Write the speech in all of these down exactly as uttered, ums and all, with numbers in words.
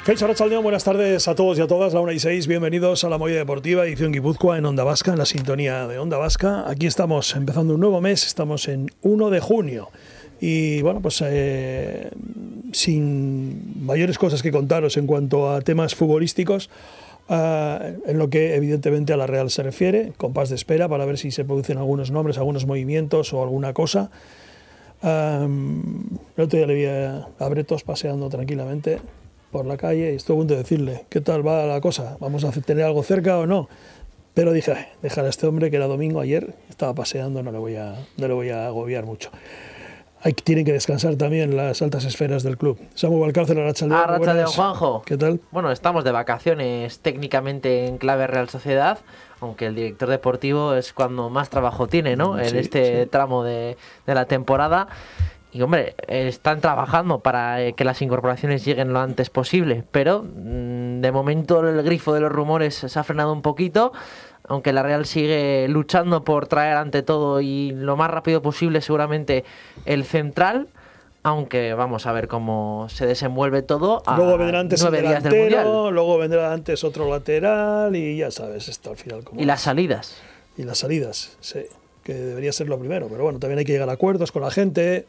Kaixo Arratsaldeon, buenas tardes a todos y a todas, la una y seis, bienvenidos a la Movida Deportiva, edición Guipúzcoa en Onda Vasca, en la sintonía de Onda Vasca. Aquí estamos empezando un nuevo mes, estamos en uno de junio y bueno, pues eh, sin mayores cosas que contaros en cuanto a temas futbolísticos, uh, en lo que evidentemente a la Real se refiere, compás de espera para ver si se producen algunos nombres, algunos movimientos o alguna cosa. Um, el otro día le vi a, a Bretos paseando tranquilamente por la calle y estoy a punto de decirle, ¿qué tal va la cosa? ¿Vamos a tener algo cerca o no? Pero dije, ay, dejar a este hombre que era domingo ayer, estaba paseando, no le voy a, no le voy a agobiar mucho. Hay, tienen que descansar también las altas esferas del club. Samu Valcárcel, Arratsaldeon. Arratsaldeon, Juanjo. ¿Qué tal? Bueno, estamos de vacaciones técnicamente en clave Real Sociedad, aunque el director deportivo es cuando más trabajo tiene, ¿no? En sí, este sí. tramo de, de la temporada. Y hombre, están trabajando para que las incorporaciones lleguen lo antes posible, pero mmm, de momento el grifo de los rumores se ha frenado un poquito, aunque la Real sigue luchando por traer ante todo y lo más rápido posible seguramente el central, aunque vamos a ver cómo se desenvuelve todo a luego vendrá antes el nueve días del delantero, Mundial. luego vendrá antes otro lateral y ya sabes esto al final cómo Y es. las salidas. Y las salidas, sí, que debería ser lo primero, pero bueno, también hay que llegar a acuerdos con la gente.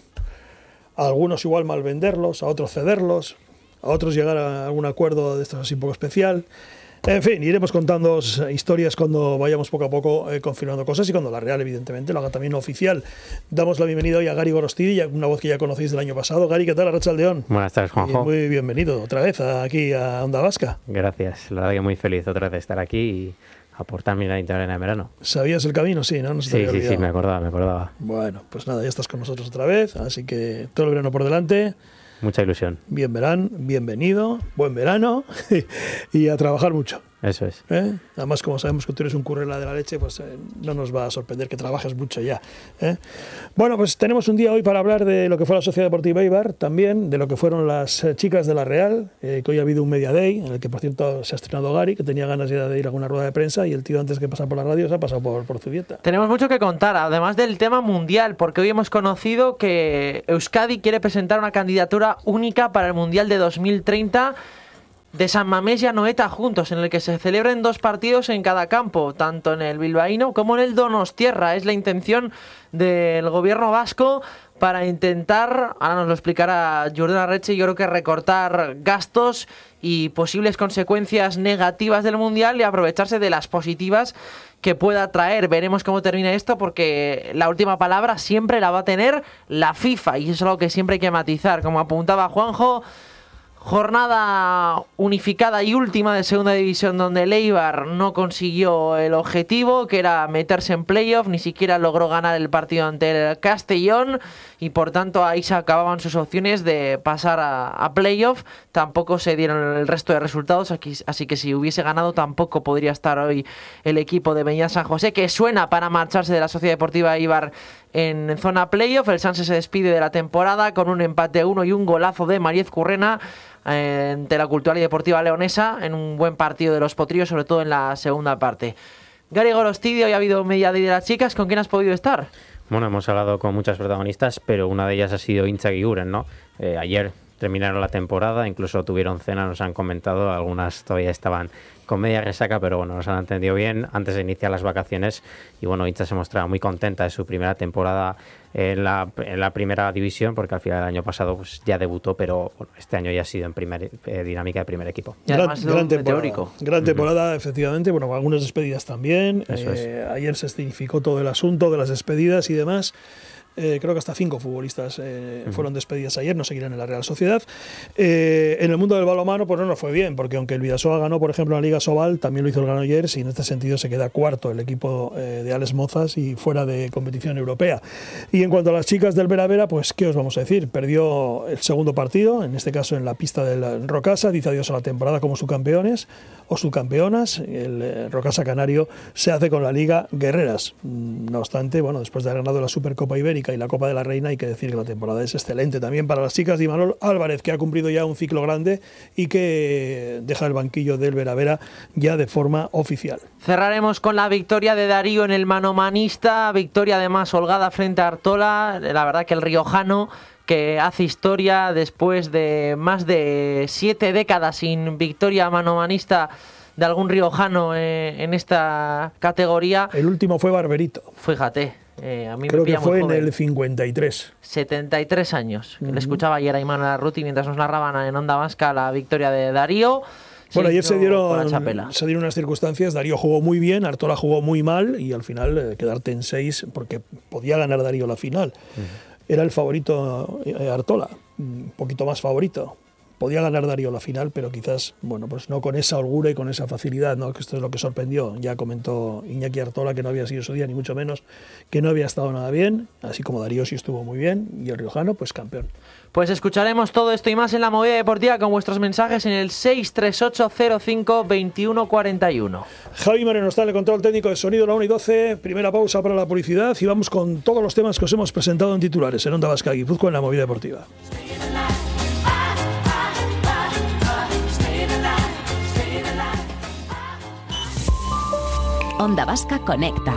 A algunos igual mal venderlos, a otros cederlos, a otros llegar a algún acuerdo de estos así un poco especial. En fin, iremos contando historias cuando vayamos poco a poco eh, confirmando cosas y cuando la Real, evidentemente, lo haga también oficial. Damos la bienvenida hoy a Gary Gorostidi, una voz que ya conocéis del año pasado. Gary, ¿qué tal? Arratsaldeon. Buenas tardes, Juanjo. Y muy bienvenido otra vez aquí a Onda Vasca. Gracias, la verdad que muy feliz otra vez de estar aquí y aportar mi granito de arena de verano. ¿Sabías el camino? Sí, ¿no? No se te sí, había sí, sí, me acordaba, me acordaba. Bueno, pues nada, ya estás con nosotros otra vez, así que todo el verano por delante. Mucha ilusión. Bien verán, bienvenido, buen verano y a trabajar mucho. Eso es. ¿Eh? Además, como sabemos que tú eres un currela de la leche, pues eh, no nos va a sorprender que trabajes mucho ya. ¿eh? Bueno, pues tenemos un día hoy para hablar de lo que fue la Sociedad Deportiva Eibar, también de lo que fueron las eh, chicas de la Real, eh, que hoy ha habido un Media Day, en el que por cierto se ha estrenado Gary, que tenía ganas ya de ir a alguna rueda de prensa, y el tío antes que pasar por la radio se ha pasado por, por Zubieta. Tenemos mucho que contar, además del tema mundial, porque hoy hemos conocido que Euskadi quiere presentar una candidatura única para el Mundial de dos mil treinta de San Mamés y Anoeta juntos, en el que se celebren dos partidos en cada campo, tanto en el bilbaíno como en el Donostierra. Es la intención del gobierno vasco para intentar, ahora nos lo explicará Jourdan Arretxe, yo creo que recortar gastos y posibles consecuencias negativas del Mundial y aprovecharse de las positivas que pueda traer. Veremos cómo termina esto, porque la última palabra siempre la va a tener la FIFA y eso es algo que siempre hay que matizar. Como apuntaba Juanjo, jornada unificada y última de segunda división donde el Eibar no consiguió el objetivo, que era meterse en playoff, ni siquiera logró ganar el partido ante el Castellón y por tanto ahí se acababan sus opciones de pasar a, a playoff. Tampoco se dieron el resto de resultados, aquí, así que si hubiese ganado tampoco podría estar hoy el equipo de Beñat San José, que suena para marcharse de la Sociedad Deportiva Eibar en zona playoff. El Sanse se despide de la temporada con un empate a uno y un golazo de Mariez Currena ante la Cultural y Deportiva Leonesa en un buen partido de los potrillos, sobre todo en la segunda parte. Gary Gorostidi, hoy ha habido media de las chicas. ¿Con quién has podido estar? Bueno, hemos hablado con muchas protagonistas, pero una de ellas ha sido Intza Guiguren, ¿no? Eh, ayer terminaron la temporada, incluso tuvieron cena, nos han comentado, algunas todavía estaban con media resaca, pero bueno, nos han entendido bien antes de iniciar las vacaciones y bueno, Intza se mostraba muy contenta de su primera temporada en la, en la primera división, porque al final del año pasado pues ya debutó, pero bueno, este año ya ha sido en primer, eh, dinámica de primer equipo. Y además gran, gran temporada, teórico. Gran temporada, uh-huh. Efectivamente, bueno, algunas despedidas también. Eh, ayer se significó todo el asunto de las despedidas y demás. Eh, creo que hasta cinco futbolistas eh, uh-huh. fueron despedidas ayer, no seguirán en la Real Sociedad. Eh, en el mundo del balonmano, pues no nos fue bien, porque aunque el Bidasoa ganó, por ejemplo, en la Liga Sobal, también lo hizo el Granollers y en este sentido se queda cuarto el equipo eh, de Alex Mozas y fuera de competición europea. Y en cuanto a las chicas del Vera Vera, pues ¿qué os vamos a decir? Perdió el segundo partido, en este caso en la pista del Rocasa, dice adiós a la temporada como subcampeones o subcampeonas. El eh, Rocasa Canario se hace con la Liga Guerreras. No obstante, bueno, después de haber ganado la Supercopa Ibérica y la Copa de la Reina, hay que decir que la temporada es excelente también para las chicas de Imanol Álvarez, que ha cumplido ya un ciclo grande y que deja el banquillo del Vera Vera ya de forma oficial. Cerraremos con la victoria de Darío en el manomanista, victoria además holgada frente a Artola. La verdad que el riojano que hace historia después de más de siete décadas sin victoria manomanista de algún riojano eh, en esta categoría. El último fue Barberito. Fíjate, eh, a mí Creo me pilla que fue muy joven. en el cincuenta y tres. setenta y tres años. Uh-huh. Le escuchaba ayer a Imanol Arruti mientras nos narraban en Onda Vasca la victoria de Darío. Bueno, ayer se dieron, se dieron unas circunstancias. Darío jugó muy bien, Artola jugó muy mal y al final eh, quedarte en seis, porque podía ganar Darío la final. Uh-huh. Era el favorito eh, Artola, un poquito más favorito. Podía ganar Darío la final, pero quizás, bueno, pues no con esa holgura y con esa facilidad, ¿no? Que esto es lo que sorprendió. Ya comentó Iñaki Artola que no había sido su día, ni mucho menos, que no había estado nada bien, así como Darío sí estuvo muy bien, y el riojano, pues campeón. Pues escucharemos todo esto y más en la Movida Deportiva con vuestros mensajes en el seis tres ocho cero cinco dos uno cuatro uno. Javi Moreno está en el control técnico de sonido, la una y doce. Primera pausa para la publicidad y vamos con todos los temas que os hemos presentado en titulares en Onda Vasca Guipúzcoa en la Movida Deportiva. Onda Vasca Conecta.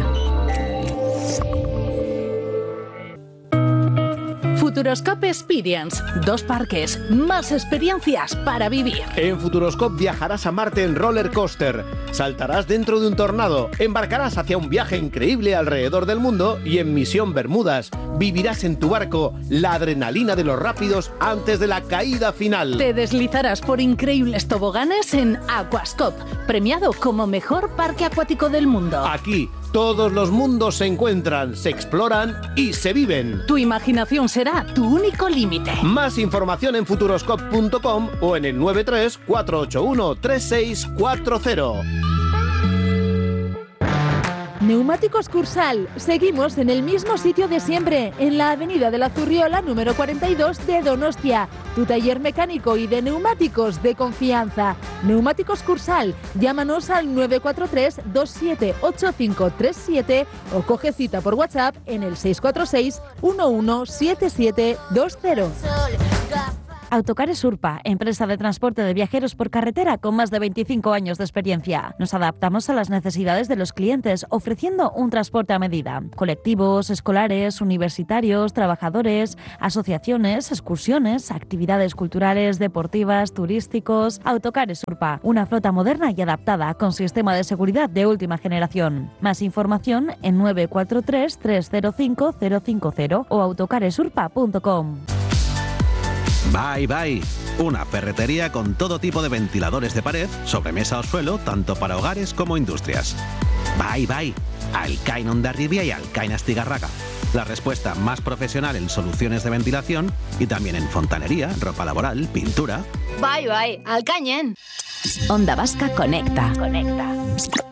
Futuroscope Experience. Dos parques, más experiencias para vivir. En Futuroscope viajarás a Marte en roller coaster, saltarás dentro de un tornado, embarcarás hacia un viaje increíble alrededor del mundo y en Misión Bermudas vivirás en tu barco la adrenalina de los rápidos antes de la caída final. Te deslizarás por increíbles toboganes en Aquascope, premiado como mejor parque acuático del mundo. Aquí todos los mundos se encuentran, se exploran y se viven. Tu imaginación será tu único límite. Más información en futuroscope punto com o en el nueve tres cuatro ocho uno tres seis cuatro cero. Neumáticos Cursal. Seguimos en el mismo sitio de siempre, en la avenida de la Zurriola número cuarenta y dos de Donostia. Tu taller mecánico y de neumáticos de confianza. Neumáticos Cursal. Llámanos al nueve cuatro tres dos siete ocho cinco tres siete o coge cita por WhatsApp en el seis cuatro seis uno uno siete siete dos cero. Autocares Urpa, empresa de transporte de viajeros por carretera con más de veinticinco años de experiencia. Nos adaptamos a las necesidades de los clientes, ofreciendo un transporte a medida. Colectivos, escolares, universitarios, trabajadores, asociaciones, excursiones, actividades culturales, deportivas, turísticos. Autocares Urpa, una flota moderna y adaptada con sistema de seguridad de última generación. Más información en nueve cuatro tres tres cero cinco cero cinco cero o autocaresurpa punto com. Bye Bye, una ferretería con todo tipo de ventiladores de pared, sobremesa o suelo, tanto para hogares como industrias. Bye Bye, Alcain Hondarribia y Alcain Astigarraga. La respuesta más profesional en soluciones de ventilación y también en fontanería, ropa laboral, pintura. Bye Bye, Alcañen. Onda Vasca Conecta. Conecta.